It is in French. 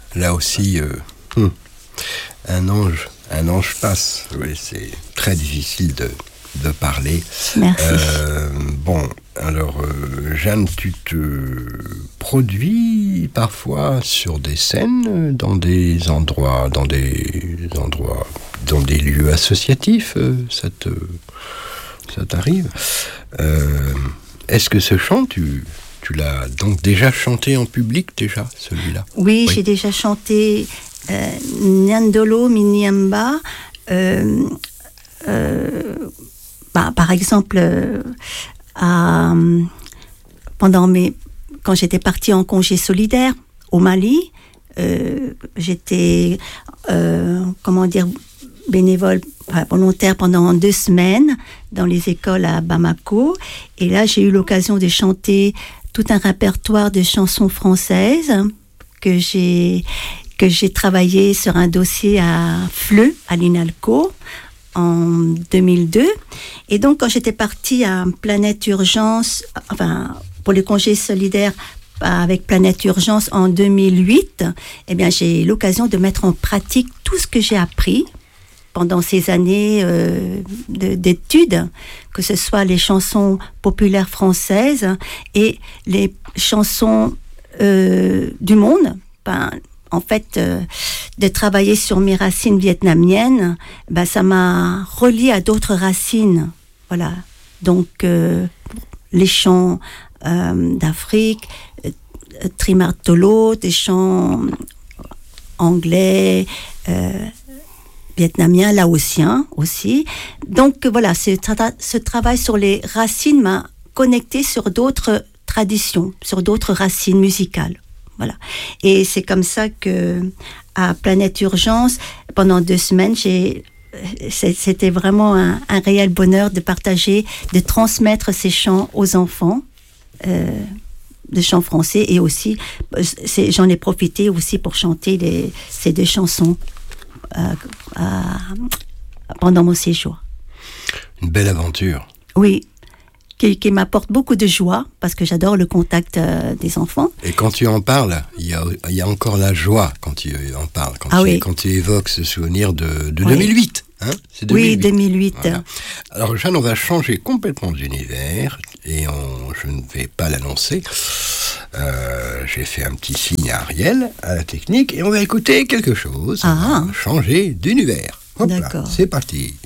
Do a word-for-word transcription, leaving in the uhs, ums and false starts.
là aussi, euh, hum, un ange, un ange passe. Oui, c'est très difficile de, de parler. Merci. Euh, bon, alors, euh, Jeanne, tu te produis parfois sur des scènes, dans des endroits, dans des endroits, dans des lieux associatifs. euh, ça te, ça t'arrive. Euh, est-ce que ce chant, tu Tu l'as donc déjà chanté en public, déjà, celui-là? Oui, oui. J'ai déjà chanté euh, Nyandolo Miniamba. Euh, euh, bah, par exemple, euh, à, pendant mes, quand j'étais partie en congé solidaire au Mali, euh, j'étais, euh, comment dire, bénévole, enfin, volontaire pendant deux semaines dans les écoles à Bamako. Et là, j'ai eu l'occasion de chanter tout un répertoire de chansons françaises que j'ai, que j'ai travaillé sur un dossier à Fleu, à l'INALCO, en deux mille deux. Et donc, quand j'étais partie à Planète Urgence, enfin, pour les congés solidaires avec Planète Urgence en deux mille huit, eh bien, j'ai eu l'occasion de mettre en pratique tout ce que j'ai appris pendant ces années euh, de, d'études, que ce soit les chansons populaires françaises et les chansons euh, du monde. Ben, en fait, euh, de travailler sur mes racines vietnamiennes, ben, ça m'a relié à d'autres racines. Voilà. Donc, euh, les chants euh, d'Afrique, euh, Trimartolo, des chants anglais, euh, vietnamien, laotien aussi. Donc voilà, ce, tra- ce travail sur les racines m'a connecté sur d'autres traditions, sur d'autres racines musicales. Voilà. Et c'est comme ça que à Planète Urgence, pendant deux semaines, j'ai, c'était vraiment un, un réel bonheur de partager, de transmettre ces chants aux enfants. Euh, de chants français, et aussi c'est, j'en ai profité aussi pour chanter les, ces deux chansons euh, euh, pendant mon séjour. Une belle aventure. Oui, qui, qui m'apporte beaucoup de joie, parce que j'adore le contact euh, des enfants. Et quand tu en parles, il y a, il y a encore la joie quand tu en parles, quand, ah tu, oui. quand tu évoques ce souvenir de, de oui. deux mille huit. Hein, c'est deux mille huit. Oui, deux mille huit. Voilà. Alors Jeanne, on va changer complètement d'univers, et on, je ne vais pas l'annoncer. Euh, j'ai fait un petit signe à Ariel, à la technique, et on va écouter quelque chose. Ah. On va changer d'univers. Hop D'accord. là, c'est parti.